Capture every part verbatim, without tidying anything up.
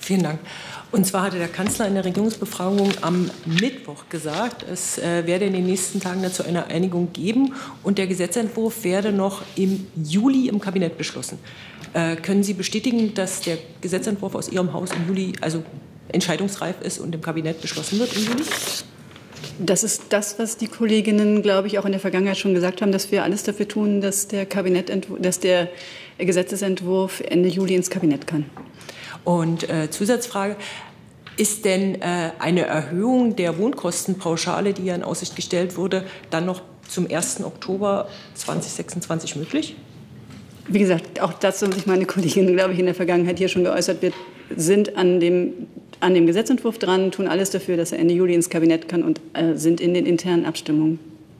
Vielen Dank. Und zwar hatte der Kanzler in der Regierungsbefragung am Mittwoch gesagt, es äh, werde in den nächsten Tagen dazu eine Einigung geben und der Gesetzentwurf werde noch im Juli im Kabinett beschlossen. Äh, können Sie bestätigen, dass der Gesetzentwurf aus Ihrem Haus im Juli also entscheidungsreif ist und im Kabinett beschlossen wird im Juli? Das ist das, was die Kolleginnen, glaube ich, auch in der Vergangenheit schon gesagt haben, dass wir alles dafür tun, dass der Kabinettentwurf, dass der Gesetzesentwurf Ende Juli ins Kabinett kann. Und äh, Zusatzfrage, ist denn äh, eine Erhöhung der Wohnkostenpauschale, die ja in Aussicht gestellt wurde, dann noch zum ersten Oktober zweitausendsechsundzwanzig möglich? Wie gesagt, auch dazu haben sich meine Kolleginnen, glaube ich, in der Vergangenheit hier schon geäußert. Wir sind an dem, an dem Gesetzentwurf dran, tun alles dafür, dass er Ende Juli ins Kabinett kann und äh, sind in den internen Abstimmungen.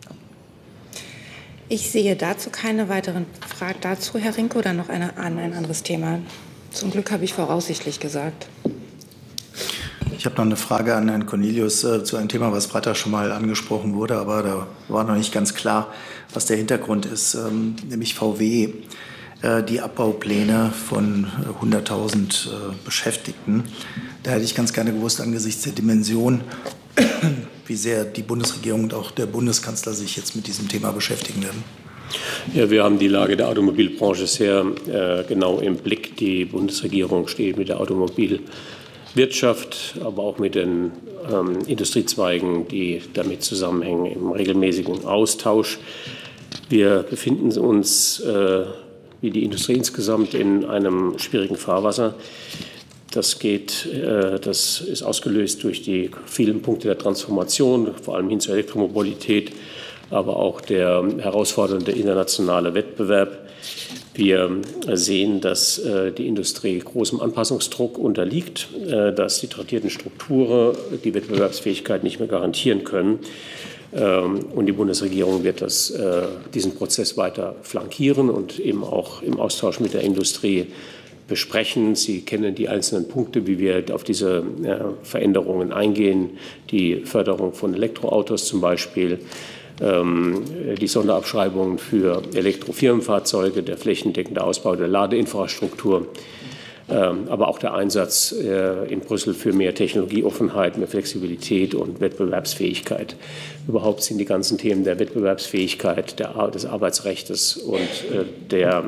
Ich sehe dazu keine weiteren Fragen dazu, Herr Rinke, oder noch eine, an ein anderes Thema. Zum Glück habe ich voraussichtlich gesagt. Ich habe noch eine Frage an Herrn Cornelius äh, zu einem Thema, was Freitag schon mal angesprochen wurde, aber da war noch nicht ganz klar, was der Hintergrund ist, ähm, nämlich V W, äh, die Abbaupläne von hunderttausend äh, Beschäftigten. Da hätte ich ganz gerne gewusst, angesichts der Dimension, wie sehr die Bundesregierung und auch der Bundeskanzler sich jetzt mit diesem Thema beschäftigen werden. Ja, wir haben die Lage der Automobilbranche sehr äh, genau im Blick. Die Bundesregierung steht mit der Automobilwirtschaft, aber auch mit den ähm, Industriezweigen, die damit zusammenhängen, im regelmäßigen Austausch. Wir befinden uns, äh, wie die Industrie insgesamt, in einem schwierigen Fahrwasser. Das geht, äh, das ist ausgelöst durch die vielen Punkte der Transformation, vor allem hin zur Elektromobilität, aber auch der herausfordernde internationale Wettbewerb. Wir sehen, dass äh, die Industrie großem Anpassungsdruck unterliegt, äh, dass die traktierten Strukturen die Wettbewerbsfähigkeit nicht mehr garantieren können. Ähm, und die Bundesregierung wird das, äh, diesen Prozess weiter flankieren und eben auch im Austausch mit der Industrie besprechen. Sie kennen die einzelnen Punkte, wie wir auf diese äh, Veränderungen eingehen, die Förderung von Elektroautos zum Beispiel, die Sonderabschreibungen für Elektrofirmenfahrzeuge, der flächendeckende Ausbau der Ladeinfrastruktur, aber auch der Einsatz in Brüssel für mehr Technologieoffenheit, mehr Flexibilität und Wettbewerbsfähigkeit. Überhaupt sind die ganzen Themen der Wettbewerbsfähigkeit, der, des Arbeitsrechts und der,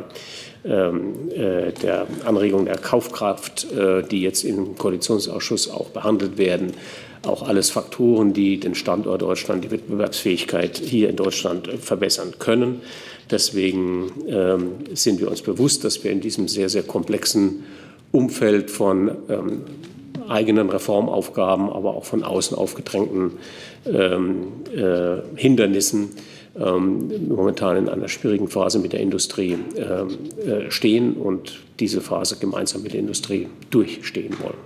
der Anregung der Kaufkraft, die jetzt im Koalitionsausschuss auch behandelt werden, auch alles Faktoren, die den Standort Deutschland, die Wettbewerbsfähigkeit hier in Deutschland verbessern können. Deswegen ähm, sind wir uns bewusst, dass wir in diesem sehr, sehr komplexen Umfeld von ähm, eigenen Reformaufgaben, aber auch von außen aufgedrängten ähm, äh, Hindernissen ähm, momentan in einer schwierigen Phase mit der Industrie ähm, äh, stehen und diese Phase gemeinsam mit der Industrie durchstehen wollen.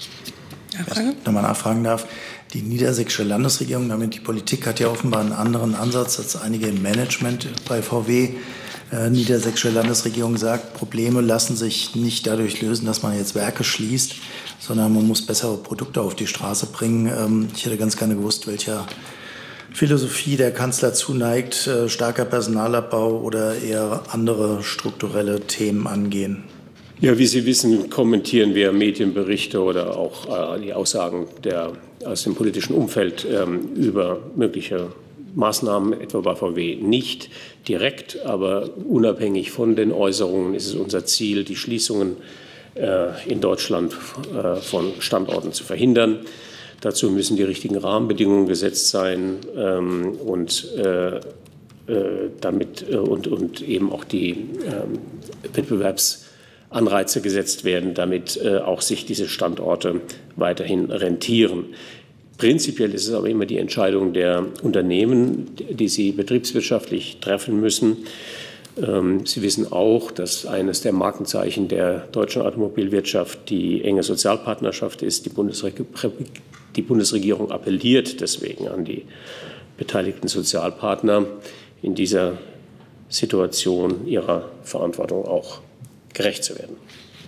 Wenn ich nochmal nachfragen darf, die niedersächsische Landesregierung, damit die Politik, hat ja offenbar einen anderen Ansatz als einige im Management bei V W. Äh, niedersächsische Landesregierung sagt, Probleme lassen sich nicht dadurch lösen, dass man jetzt Werke schließt, sondern man muss bessere Produkte auf die Straße bringen. Ähm, ich hätte ganz gerne gewusst, welcher Philosophie der Kanzler zuneigt, äh, starker Personalabbau oder eher andere strukturelle Themen angehen. Ja, wie Sie wissen, kommentieren wir Medienberichte oder auch äh, die Aussagen der, aus dem politischen Umfeld ähm, über mögliche Maßnahmen, etwa bei V W, nicht direkt, aber unabhängig von den Äußerungen ist es unser Ziel, die Schließungen äh, in Deutschland äh, von Standorten zu verhindern. Dazu müssen die richtigen Rahmenbedingungen gesetzt sein ähm, und äh, äh, damit äh, und, und eben auch die äh, Wettbewerbs Anreize gesetzt werden, damit äh, auch sich diese Standorte weiterhin rentieren. Prinzipiell ist es aber immer die Entscheidung der Unternehmen, die sie betriebswirtschaftlich treffen müssen. Ähm, Sie wissen auch, dass eines der Markenzeichen der deutschen Automobilwirtschaft die enge Sozialpartnerschaft ist. Die, Bundesreg die Bundesregierung appelliert deswegen an die beteiligten Sozialpartner, in dieser Situation ihrer Verantwortung auch gerecht zu werden.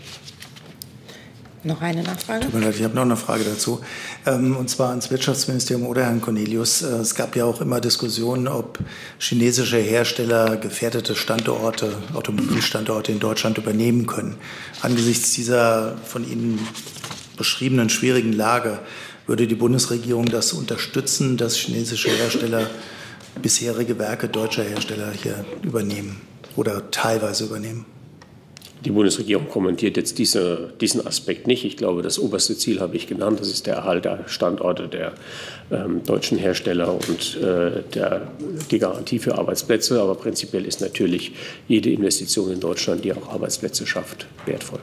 Noch eine Nachfrage? Ich habe noch eine Frage dazu, und zwar ans Wirtschaftsministerium oder Herrn Cornelius. Es gab ja auch immer Diskussionen, ob chinesische Hersteller gefährdete Standorte, Automobilstandorte in Deutschland übernehmen können. Angesichts dieser von Ihnen beschriebenen schwierigen Lage würde die Bundesregierung das unterstützen, dass chinesische Hersteller bisherige Werke deutscher Hersteller hier übernehmen oder teilweise übernehmen? Die Bundesregierung kommentiert jetzt diese, diesen Aspekt nicht. Ich glaube, das oberste Ziel habe ich genannt. Das ist der Erhalt der Standorte der ähm, deutschen Hersteller und äh, der, die Garantie für Arbeitsplätze. Aber prinzipiell ist natürlich jede Investition in Deutschland, die auch Arbeitsplätze schafft, wertvoll.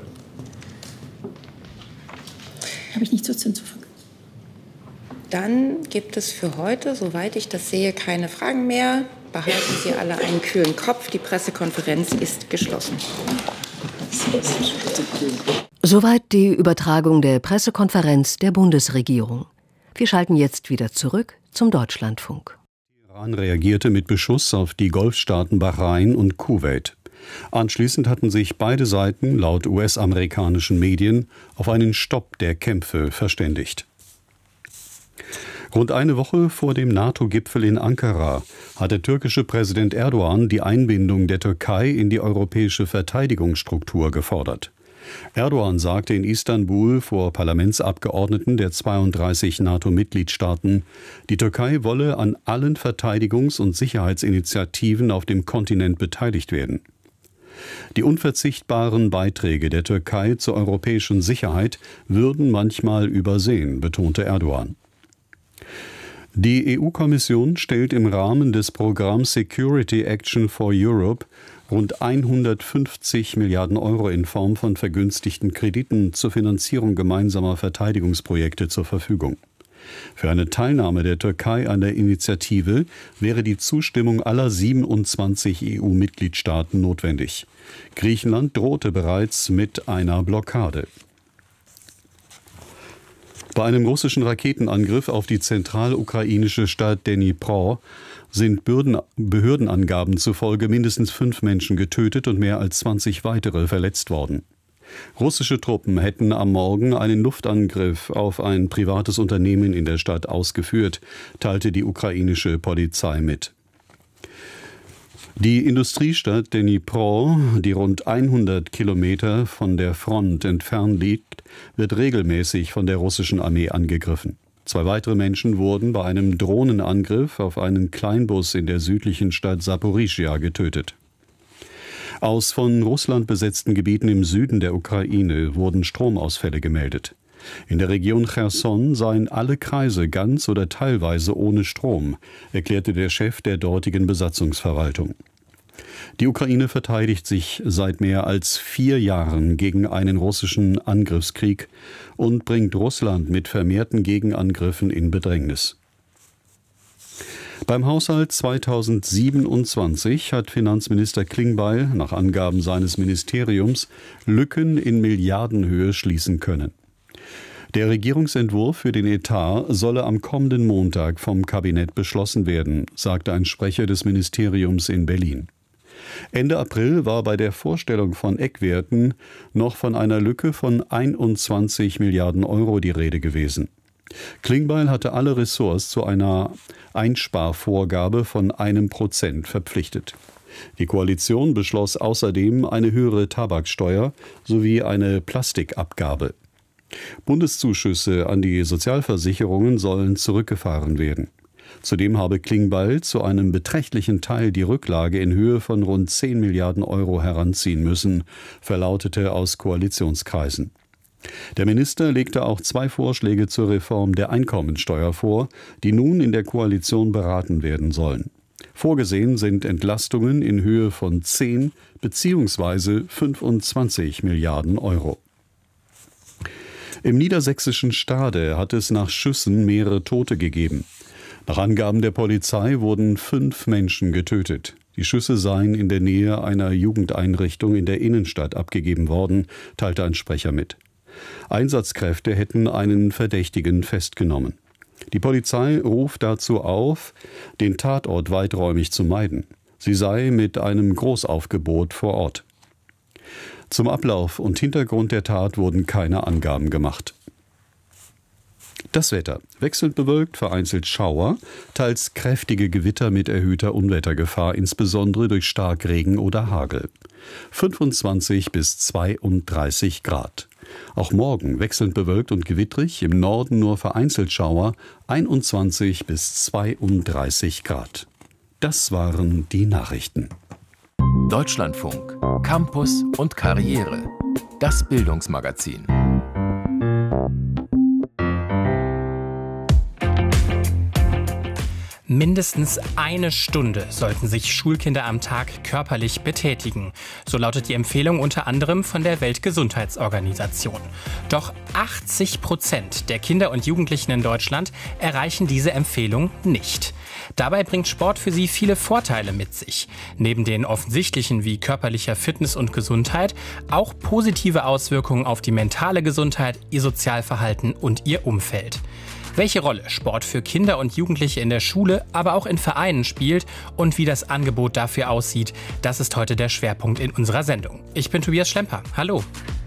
Habe ich nichts hinzuzufügen. Dann gibt es für heute, soweit ich das sehe, keine Fragen mehr. Behalten Sie alle einen kühlen Kopf. Die Pressekonferenz ist geschlossen. Soweit die Übertragung der Pressekonferenz der Bundesregierung. Wir schalten jetzt wieder zurück zum Deutschlandfunk. Iran reagierte mit Beschuss auf die Golfstaaten Bahrain und Kuwait. Anschließend hatten sich beide Seiten laut U S-amerikanischen Medien auf einen Stopp der Kämpfe verständigt. Rund eine Woche vor dem NATO-Gipfel in Ankara hat der türkische Präsident Erdogan die Einbindung der Türkei in die europäische Verteidigungsstruktur gefordert. Erdogan sagte in Istanbul vor Parlamentsabgeordneten der zweiunddreißig NATO-Mitgliedstaaten, die Türkei wolle an allen Verteidigungs- und Sicherheitsinitiativen auf dem Kontinent beteiligt werden. Die unverzichtbaren Beiträge der Türkei zur europäischen Sicherheit würden manchmal übersehen, betonte Erdogan. Die E U-Kommission stellt im Rahmen des Programms Security Action for Europe rund hundertfünfzig Milliarden Euro in Form von vergünstigten Krediten zur Finanzierung gemeinsamer Verteidigungsprojekte zur Verfügung. Für eine Teilnahme der Türkei an der Initiative wäre die Zustimmung aller siebenundzwanzig E U-Mitgliedstaaten notwendig. Griechenland drohte bereits mit einer Blockade. Bei einem russischen Raketenangriff auf die zentralukrainische Stadt Dnipro sind Behördenangaben zufolge mindestens fünf Menschen getötet und mehr als zwanzig weitere verletzt worden. Russische Truppen hätten am Morgen einen Luftangriff auf ein privates Unternehmen in der Stadt ausgeführt, teilte die ukrainische Polizei mit. Die Industriestadt Dnipro, die rund hundert Kilometer von der Front entfernt liegt, wird regelmäßig von der russischen Armee angegriffen. Zwei weitere Menschen wurden bei einem Drohnenangriff auf einen Kleinbus in der südlichen Stadt Saporischschja getötet. Aus von Russland besetzten Gebieten im Süden der Ukraine wurden Stromausfälle gemeldet. In der Region Cherson seien alle Kreise ganz oder teilweise ohne Strom, erklärte der Chef der dortigen Besatzungsverwaltung. Die Ukraine verteidigt sich seit mehr als vier Jahren gegen einen russischen Angriffskrieg und bringt Russland mit vermehrten Gegenangriffen in Bedrängnis. Beim Haushalt zweitausendsiebenundzwanzig hat Finanzminister Klingbeil nach Angaben seines Ministeriums Lücken in Milliardenhöhe schließen können. Der Regierungsentwurf für den Etat solle am kommenden Montag vom Kabinett beschlossen werden, sagte ein Sprecher des Ministeriums in Berlin. Ende April war bei der Vorstellung von Eckwerten noch von einer Lücke von einundzwanzig Milliarden Euro die Rede gewesen. Klingbeil hatte alle Ressorts zu einer Einsparvorgabe von einem Prozent verpflichtet. Die Koalition beschloss außerdem eine höhere Tabaksteuer sowie eine Plastikabgabe. Bundeszuschüsse an die Sozialversicherungen sollen zurückgefahren werden. Zudem habe Klingbeil zu einem beträchtlichen Teil die Rücklage in Höhe von rund zehn Milliarden Euro heranziehen müssen, verlautete aus Koalitionskreisen. Der Minister legte auch zwei Vorschläge zur Reform der Einkommensteuer vor, die nun in der Koalition beraten werden sollen. Vorgesehen sind Entlastungen in Höhe von zehn bzw. fünfundzwanzig Milliarden Euro. Im niedersächsischen Stade hat es nach Schüssen mehrere Tote gegeben. Nach Angaben der Polizei wurden fünf Menschen getötet. Die Schüsse seien in der Nähe einer Jugendeinrichtung in der Innenstadt abgegeben worden, teilte ein Sprecher mit. Einsatzkräfte hätten einen Verdächtigen festgenommen. Die Polizei ruft dazu auf, den Tatort weiträumig zu meiden. Sie sei mit einem Großaufgebot vor Ort. Zum Ablauf und Hintergrund der Tat wurden keine Angaben gemacht. Das Wetter. Wechselnd bewölkt, vereinzelt Schauer, teils kräftige Gewitter mit erhöhter Unwettergefahr, insbesondere durch Starkregen oder Hagel. fünfundzwanzig bis zweiunddreißig Grad. Auch morgen wechselnd bewölkt und gewittrig, im Norden nur vereinzelt Schauer, einundzwanzig bis zweiunddreißig Grad. Das waren die Nachrichten. Deutschlandfunk, Campus und Karriere. Das Bildungsmagazin. Mindestens eine Stunde sollten sich Schulkinder am Tag körperlich betätigen. So lautet die Empfehlung unter anderem von der Weltgesundheitsorganisation. Doch achtzig Prozent der Kinder und Jugendlichen in Deutschland erreichen diese Empfehlung nicht. Dabei bringt Sport für sie viele Vorteile mit sich. Neben den offensichtlichen wie körperlicher Fitness und Gesundheit auch positive Auswirkungen auf die mentale Gesundheit, ihr Sozialverhalten und ihr Umfeld. Welche Rolle Sport für Kinder und Jugendliche in der Schule, aber auch in Vereinen spielt und wie das Angebot dafür aussieht, das ist heute der Schwerpunkt in unserer Sendung. Ich bin Tobias Schlemper. Hallo.